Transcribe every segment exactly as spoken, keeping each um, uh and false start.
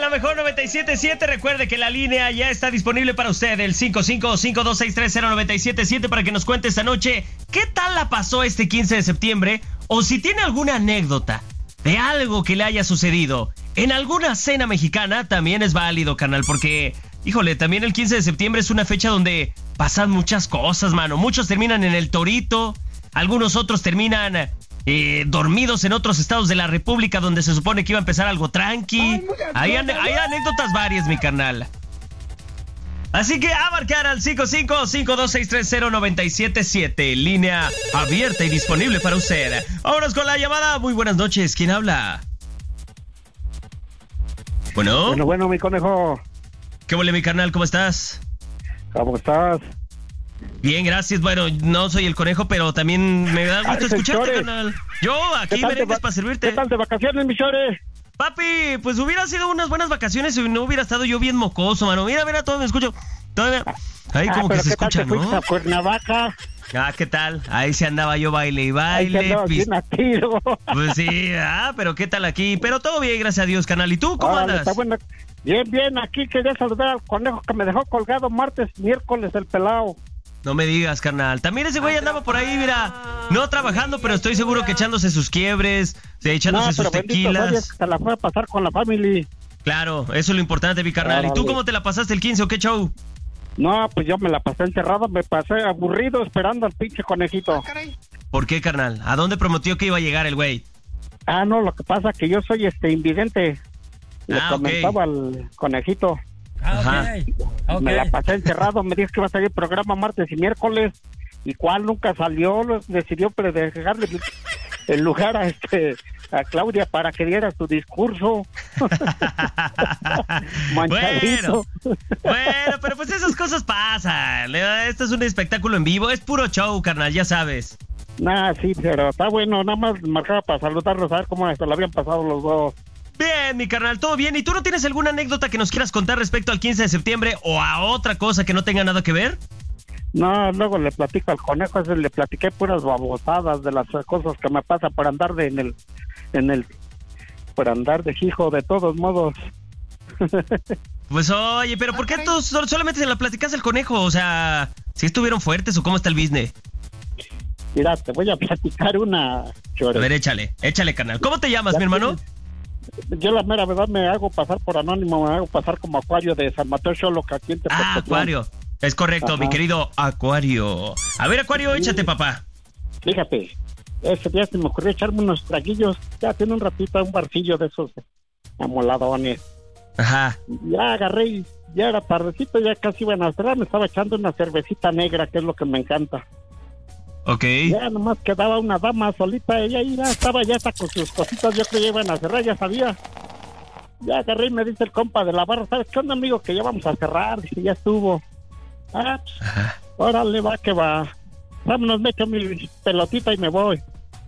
en la mejor noventa y siete punto siete. Recuerde que la línea ya está disponible para usted, el cinco cinco cinco dos seis tres cero nueve siete siete, para que nos cuente esta noche qué tal la pasó este quince de septiembre, o si tiene alguna anécdota de algo que le haya sucedido en alguna cena mexicana. También es válido, carnal, porque, híjole, también el quince de septiembre es una fecha donde pasan muchas cosas, mano. Muchos terminan en el Torito, algunos otros terminan eh, dormidos en otros estados de la República donde se supone que iba a empezar algo tranqui. Hay, an- hay anécdotas varias, mi carnal. Así que a marcar al cinco cinco cinco dos seis tres cero nueve siete siete, línea abierta y disponible para usted. Vámonos con la llamada. Muy buenas noches, ¿quién habla? Bueno. Bueno, bueno, mi conejo. ¿Qué huele, mi carnal? ¿Cómo estás? ¿Cómo estás? Bien, gracias. Bueno, no soy el conejo, pero también me da gusto Ay, escucharte, Chore. carnal. Yo aquí ¿Qué tal de merengues va- para servirte. ¿Qué tal de vacaciones, mi Chore? Papi, pues hubiera sido unas buenas vacaciones si no hubiera estado yo bien mocoso, mano. Mira, mira, todo me escucho. Todavía. Ahí Ah, como que pero se ¿qué tal escucha, te fuiste ¿no? a Cuernavaca? Ah, ¿qué tal? Ahí se andaba yo baile y Ahí baile. te andabas pis- bien a tiro. Pues sí, ah, pero ¿qué tal aquí? Pero todo bien, gracias a Dios, carnal. ¿Y tú cómo Órale, andas? está bueno. Bien, bien, aquí quería saludar al conejo que me dejó colgado martes, miércoles, el pelao. No me digas, carnal. También ese güey andaba por ahí, mira, no trabajando, pero estoy seguro que echándose sus quiebres, de echándose No, sus pero bendito sea Dios tequilas. que se la fue a pasar con la family. Claro, eso es lo importante, mi carnal. ¿Y tú Órale. cómo te la pasaste el quince o qué show? No, pues yo me la pasé encerrado, me pasé aburrido esperando al pinche conejito. ¿Por qué, carnal? ¿A dónde prometió que iba a llegar el güey? Ah, no, lo que pasa es que yo soy este invidente. Le Ah, ok. comentaba al conejito. Ajá. Ah, ok. Me la pasé encerrado, me dijo que iba a salir el programa martes y miércoles, y cuál nunca salió, lo- decidió pero dejarle el- el lugar a este a Claudia para que diera su discurso. Manchadito. Bueno, bueno, pero pues esas cosas pasan. Esto es un espectáculo en vivo, es puro show, carnal, ya sabes. Nah, sí, pero está bueno, nada más marcaba para saludarlos, a ver cómo se lo habían pasado los dos. Bien, mi carnal, todo bien. ¿Y tú no tienes alguna anécdota que nos quieras contar respecto al quince de septiembre o a otra cosa que no tenga nada que ver? No, luego le platico al conejo, ese le platiqué puras babosadas de las cosas que me pasa por andar de en el, en el, por andar de hijo, de todos modos. Pues oye, pero ¿por qué tú sol- solamente se la platicas al conejo? O sea, ¿si estuvieron fuertes o cómo está el business? Mira, te voy a platicar una, Chore. A ver, échale, échale, carnal. ¿Cómo te llamas, Ya mi hermano? tienes- Yo la mera verdad me hago pasar por anónimo, me hago pasar como Acuario de San Mateo Xoloc, aquí en Ah, Tepoztlán. Acuario. Es correcto, Ajá. mi querido Acuario. A ver, Acuario, échate, papá. Fíjate, ese día se me ocurrió echarme unos traguillos, ya tiene un ratito a un barcillo de esos amoladones. Ajá. Ya agarré y ya era tardecito, ya casi iban a cerrar, me estaba echando una cervecita negra, que es lo que me encanta. Ok. Ya nomás quedaba una dama solita, ella ahí ya estaba, ya está con sus cositas, yo creo que ya iban a cerrar, ya sabía. Ya agarré y me dice el compa de la barra, ¿sabes qué onda, amigo? Que ya vamos a cerrar, dice, ya estuvo. Ah, pues, Ajá. órale, va que va. Vámonos, me echo mi pelotita y me voy.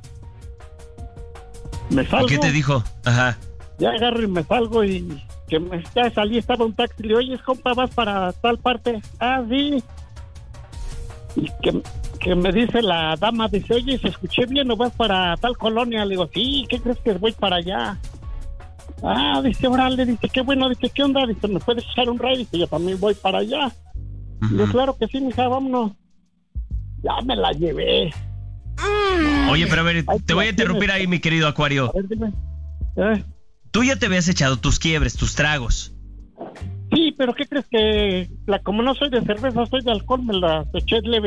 Me salgo, ¿Qué te dijo? Ajá. ya agarro y me salgo y que me, ya salí, estaba un taxi, le digo, oye, compa, ¿vas para tal parte? Ah, sí. Y que, que me dice la dama, dice, oye, ¿se escuché bien o vas para tal colonia? Le digo, sí, ¿qué crees que voy para allá? Ah, dice, órale, dice, qué bueno, dice, ¿qué onda? Dice, ¿me puedes echar un ride? Dice, yo también voy para allá. Ujú. Digo, claro que sí, mija, vámonos. Ya me la llevé. Oye, pero a ver, Ay, te voy a interrumpir ahí, mi querido Acuario. A ver, dime. ¿Eh? Tú ya te habías echado tus quiebres, tus tragos. Sí, pero ¿qué crees que la, como no soy de cerveza, soy de alcohol, me la eché leve.